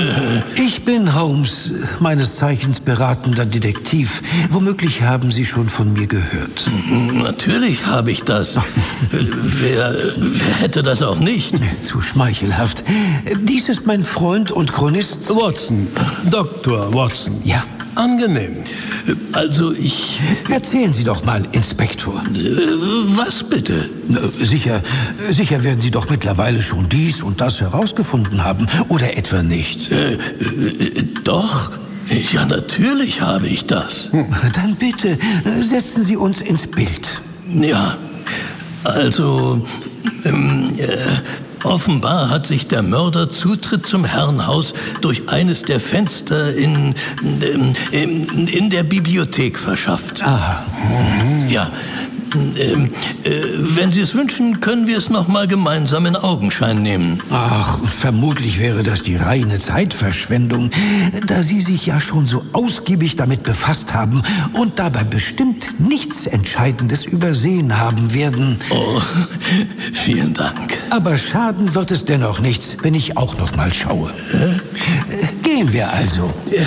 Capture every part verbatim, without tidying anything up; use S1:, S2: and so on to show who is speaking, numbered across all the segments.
S1: Ich bin Holmes, meines Zeichens beratender Detektiv. Womöglich haben Sie schon von mir gehört.
S2: Natürlich habe ich das. wer, wer hätte das auch nicht?
S1: Zu schmeichelhaft. Dies ist mein Freund und Chronist...
S3: Watson, Doktor Watson.
S1: Ja.
S3: Angenehm.
S2: Also ich...
S1: Erzählen Sie doch mal, Inspektor.
S2: Äh, was bitte?
S1: Sicher, sicher werden Sie doch mittlerweile schon dies und das herausgefunden haben. Oder etwa nicht?
S2: Äh, äh, doch. Ja, natürlich habe ich das.
S1: Dann bitte, setzen Sie uns ins Bild.
S2: Ja, also... Ähm, äh, Offenbar hat sich der Mörder Zutritt zum Herrenhaus durch eines der Fenster in, in, in der Bibliothek verschafft.
S1: Aha.
S2: Ja. Ähm, äh, wenn Sie es wünschen, können wir es noch mal gemeinsam in Augenschein nehmen.
S1: Ach, vermutlich wäre das die reine Zeitverschwendung, da Sie sich ja schon so ausgiebig damit befasst haben und dabei bestimmt nichts Entscheidendes übersehen haben werden.
S2: Oh, vielen Dank.
S1: Aber schaden wird es dennoch nichts, wenn ich auch noch mal schaue. Äh? Gehen wir also. Ja.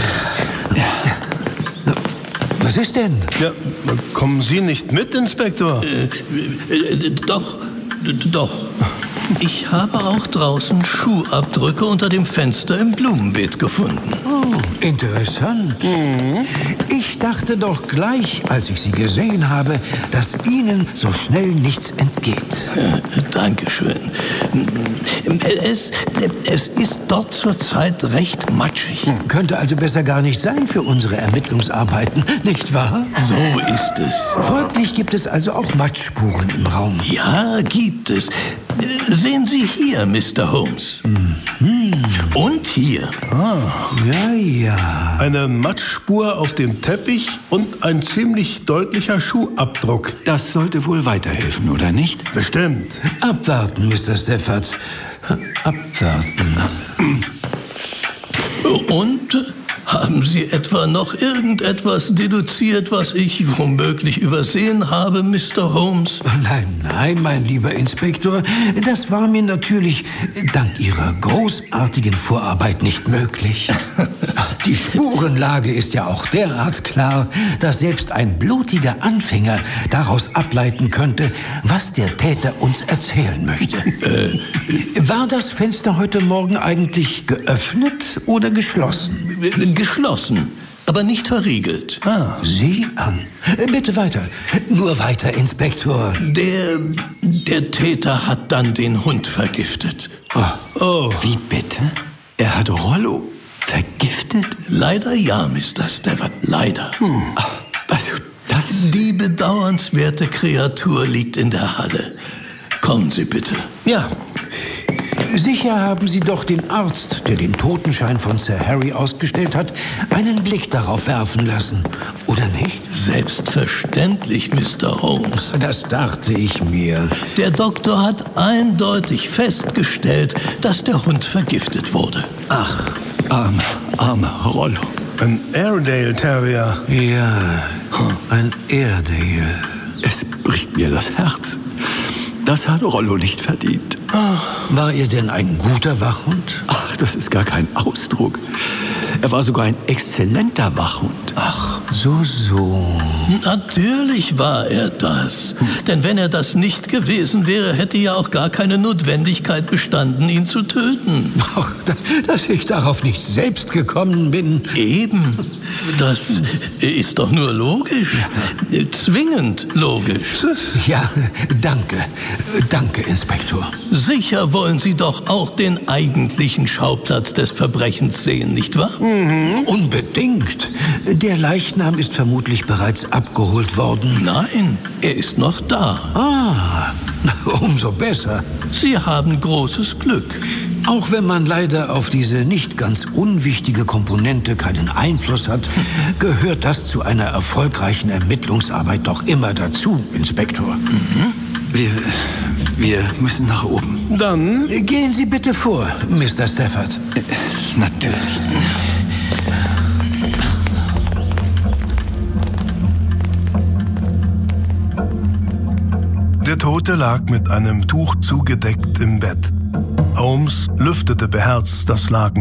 S1: Was ist denn?
S3: Ja, kommen Sie nicht mit, Inspektor?
S2: Äh, äh, doch, d- doch. Ich habe auch draußen Schuhabdrücke unter dem Fenster im Blumenbeet gefunden.
S1: Oh, interessant. Mhm. Ich dachte doch gleich, als ich Sie gesehen habe, dass Ihnen so schnell nichts entgeht.
S2: Äh, Dankeschön. Es, es ist dort zurzeit recht matschig.
S1: Könnte also besser gar nicht sein für unsere Ermittlungsarbeiten, nicht wahr?
S2: So ist es.
S1: Folglich gibt es also auch Matschspuren im Raum.
S2: Ja, gibt es. Sehen Sie hier, Mister Holmes.
S1: Mhm.
S2: Und hier.
S3: Ah.
S1: Ja, ja.
S3: Eine Matschspur auf dem Teppich und ein ziemlich deutlicher Schuhabdruck.
S4: Das sollte wohl weiterhelfen, oder nicht?
S3: Bestimmt.
S1: Abwarten, Mister Stafford. Abwarten.
S2: Und? Haben Sie etwa noch irgendetwas deduziert, was ich womöglich übersehen habe, Mister Holmes?
S1: Nein, nein, mein lieber Inspektor. Das war mir natürlich dank Ihrer großartigen Vorarbeit nicht möglich. Die Spurenlage ist ja auch derart klar, dass selbst ein blutiger Anfänger daraus ableiten könnte, was der Täter uns erzählen möchte. Äh, war das Fenster heute Morgen eigentlich geöffnet oder geschlossen?
S2: Geschlossen, aber nicht verriegelt.
S1: Ah, sieh an. Bitte weiter. Nur weiter, Inspektor.
S2: Der, der Täter hat dann den Hund vergiftet.
S1: Oh.
S4: Oh. Wie bitte? Er hat Rollo vergiftet?
S2: Leider ja, Mister Stafford, leider.
S4: Hm. Also, das...
S2: Die bedauernswerte Kreatur liegt in der Halle. Kommen Sie bitte.
S1: Ja. Sicher haben Sie doch den Arzt, der den Totenschein von Sir Harry ausgestellt hat, einen Blick darauf werfen lassen, oder nicht?
S2: Selbstverständlich, Mister Holmes.
S1: Das dachte ich mir.
S2: Der Doktor hat eindeutig festgestellt, dass der Hund vergiftet wurde.
S4: Ach, armer, armer Rollo.
S3: Ein Airedale Terrier.
S1: Ja, ein Airedale.
S4: Es bricht mir das Herz. Das hat Rollo nicht verdient.
S1: War er denn ein guter Wachhund?
S4: Ach, das ist gar kein Ausdruck. Er war sogar ein exzellenter Wachhund.
S1: Ach, so, so.
S2: Natürlich war er das. Hm. Denn wenn er das nicht gewesen wäre, hätte ja auch gar keine Notwendigkeit bestanden, ihn zu töten.
S1: Ach, dass ich darauf nicht selbst gekommen bin.
S2: Eben. Das ist doch nur logisch. Zwingend logisch.
S1: Ja, danke. Danke, Inspektor.
S2: Sicher wollen Sie doch auch den eigentlichen Schauplatz des Verbrechens sehen, nicht wahr?
S1: Mhm, unbedingt. Der Leichnam ist vermutlich bereits abgeholt worden.
S2: Nein, er ist noch da.
S1: Ah, umso besser.
S2: Sie haben großes Glück.
S1: Auch wenn man leider auf diese nicht ganz unwichtige Komponente keinen Einfluss hat, gehört das zu einer erfolgreichen Ermittlungsarbeit doch immer dazu, Inspektor.
S4: Mhm. Wir, wir müssen nach oben.
S3: Dann
S1: gehen Sie bitte vor, Mister Stafford.
S4: Äh, natürlich.
S3: Der Tote lag mit einem Tuch zugedeckt im Bett. Holmes lüftete beherzt das Laken.